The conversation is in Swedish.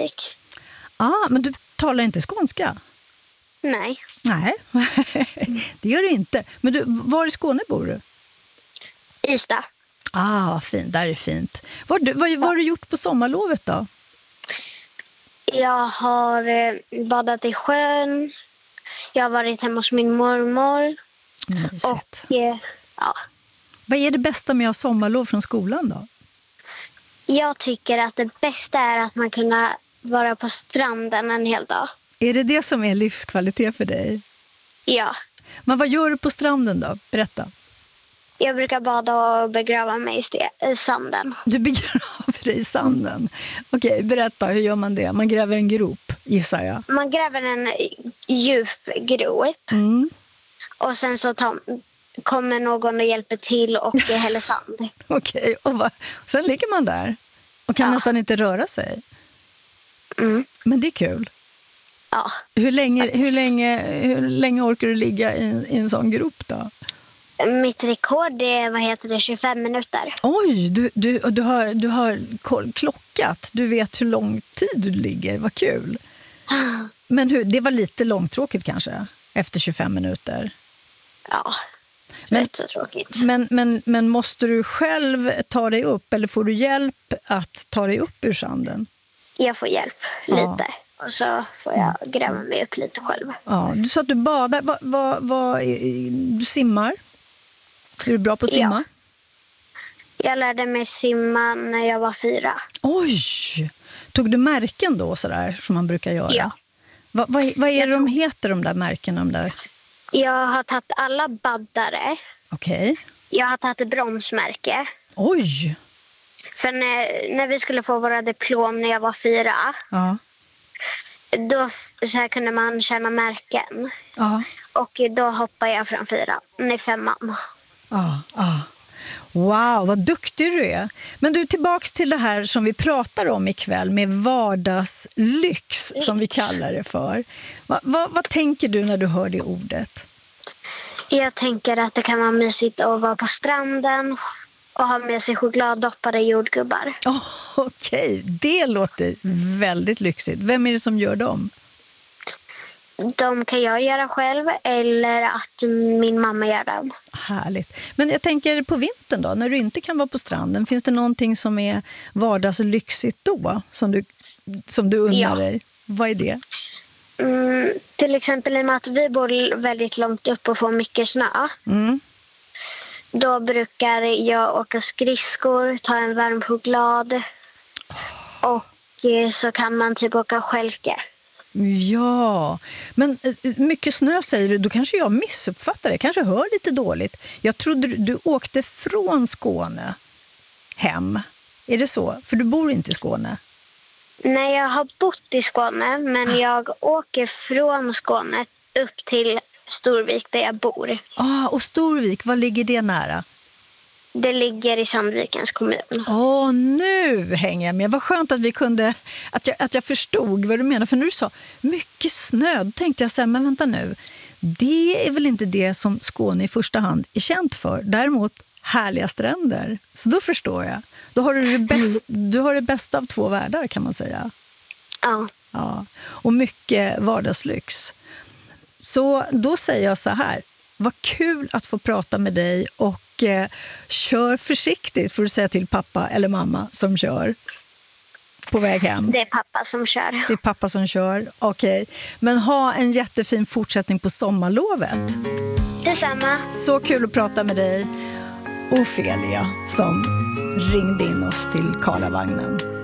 Sandvik. Men du talar inte skånska? Nej. Nej, det gör du inte. Men du, var i Skåne bor du? Ystad. Vad fint. Där är fint. Vad har du gjort på sommarlovet då? Jag har badat i sjön. Jag har varit hemma hos min mormor. Mysigt. Och ja. Vad är det bästa med att ha sommarlov från skolan då? Jag tycker att det bästa är att man kan vara på stranden en hel dag. Är det det som är livskvalitet för dig? Ja. Men vad gör du på stranden då? Berätta. Jag brukar bada och begrava mig i sanden. Du begraver dig i sanden? Okej, berätta. Hur gör man det? Man gräver en grop, gissar jag. Man gräver en djup grop. Mm. Och sen så kommer någon och hjälper till och häller sand. Okej, och sen ligger man där och kan nästan inte röra sig. Mm. Men det är kul. Ja. Hur länge orkar du ligga i en sån grop då? Mitt rekord är 25 minuter. Oj, du har klockat. Du vet hur lång tid du ligger. Vad kul. Men det var lite långtråkigt kanske efter 25 minuter. Ja. Rätt så tråkigt. Men måste du själv ta dig upp eller får du hjälp att ta dig upp ur sanden? Jag får hjälp lite. Och så får jag gräva mig upp lite själv. Ja, du sa att du badar. Du simmar? Är du bra på att simma? Ja. Jag lärde mig simma när jag var 4. Oj! Tog du märken då sådär som man brukar göra? Ja. Vad är de heter de där märkena? Jag har tagit alla baddare. Okej. Jag har tagit ett bronsmärke. Oj! För när vi skulle få våra diplom när jag var 4. Ja. Då så här kunde man tjäna märken. Ja. Och då hoppade jag från 5. Ja. Wow, vad duktig du är. Men du, tillbaks till det här som vi pratar om ikväll med vardagslyx som vi kallar det för. Vad tänker du när du hör det ordet? Jag tänker att det kan vara mysigt att vara på stranden och ha med sig chokladdoppade jordgubbar. Okej, det låter väldigt lyxigt. Vem är det som gör dem? De kan jag göra själv eller att min mamma gör dem. Härligt. Men jag tänker på vintern då, när du inte kan vara på stranden. Finns det någonting som är vardagslyxigt då som du unnar dig? Vad är det? Till exempel i och med att vi bor väldigt långt upp och får mycket snö. Då brukar jag åka skridskor, ta en varm choklad och så kan man typ åka skälke. Ja, men mycket snö säger du, då kanske jag missuppfattar det, kanske hör lite dåligt. Jag trodde du åkte från Skåne hem. Är det så? För du bor inte i Skåne. Nej, jag har bott i Skåne, men jag åker från Skåne upp till Storvik där jag bor. Och Storvik, vad ligger det nära? Det ligger i Sandvikens kommun. Nu hänger jag med. Vad skönt att vi kunde, att jag förstod vad du menar. För när du sa mycket snö, då tänkte jag så här, men vänta nu. Det är väl inte det som Skåne i första hand är känt för. Däremot härliga stränder. Så då förstår jag. Då har du har det bästa av 2 världar kan man säga. Ja. Och mycket vardagslyx. Så då säger jag så här. Vad kul att få prata med dig och kör försiktigt får du säga till pappa eller mamma som kör på väg hem. Det är pappa som kör. Det är pappa som kör, okej. Men ha en jättefin fortsättning på sommarlovet. Detsamma. Så kul att prata med dig. Ofelia som ringde in oss till Karlavagnen.